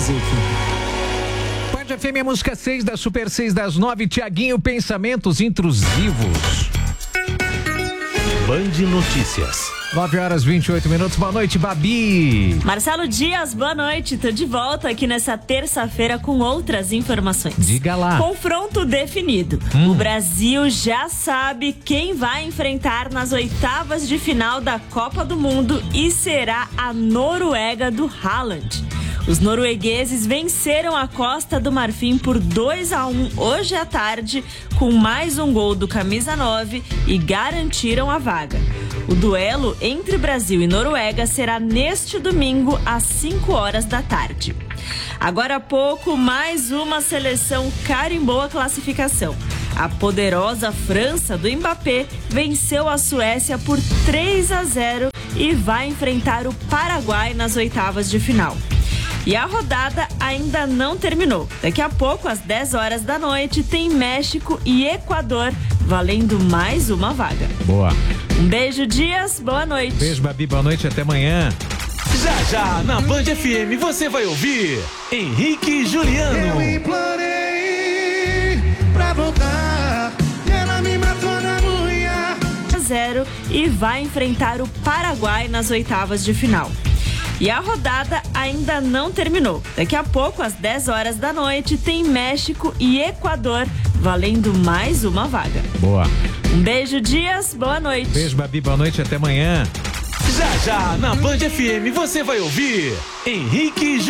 fazer, filho. Pode FM, música 6 da Super 6 das 9. Tiaguinho, pensamentos intrusivos. Band Notícias. 9h28. Boa noite, Babi. Marcelo Dias, boa noite. Tô de volta aqui nessa terça-feira com outras informações. Diga lá. Confronto definido. O Brasil já sabe quem vai enfrentar nas oitavas de final da Copa do Mundo e será a Noruega do Haaland. Os noruegueses venceram a Costa do Marfim por 2-1 hoje à tarde, com mais um gol do camisa 9 e garantiram a vaga. O duelo entre Brasil e Noruega será neste domingo às 5 horas da tarde. Agora há pouco, mais uma seleção carimbou a classificação. A poderosa França do Mbappé venceu a Suécia por 3-0 e vai enfrentar o Paraguai nas oitavas de final. E a rodada ainda não terminou. Daqui a pouco, às 10 horas da noite, tem México e Equador, valendo mais uma vaga. Boa. Um beijo, Dias. Boa noite. Beijo, Babi. Boa noite. Até amanhã. Já na Band FM você vai ouvir Henrique e Juliano. Eu implorei pra voltar e ela me matou na unha. 0 e vai enfrentar o Paraguai nas oitavas de final. E a rodada ainda não terminou. Daqui a pouco, às 10 horas da noite, tem México e Equador, valendo mais uma vaga. Boa. Um beijo, Dias. Boa noite. Beijo, Babi. Boa noite. Até amanhã. Já na Band FM você vai ouvir Henrique e Juliano.